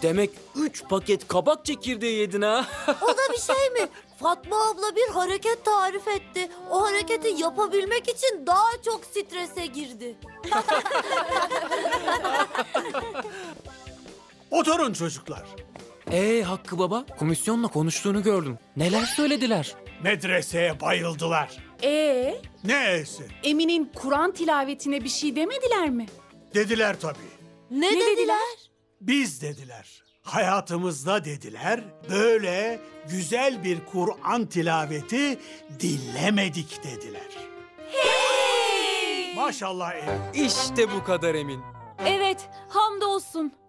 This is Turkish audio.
Demek 3 paket kabak çekirdeği yedin ha? O da bir şey mi? Fatma abla bir hareket tarif etti. O hareketi yapabilmek için daha çok strese girdi. Oturun çocuklar. Hakkı baba, komisyonla konuştuğunu gördüm. Neler söylediler? Medreseye bayıldılar. Ne e'si? Emin'in Kur'an tilavetine bir şey demediler mi? Dediler tabii. Ne dediler? Biz dediler. Hayatımızda dediler, böyle güzel bir Kur'an tilaveti dinlemedik dediler. Maşallah Emin. İşte bu kadar Emin. Evet, hamdolsun.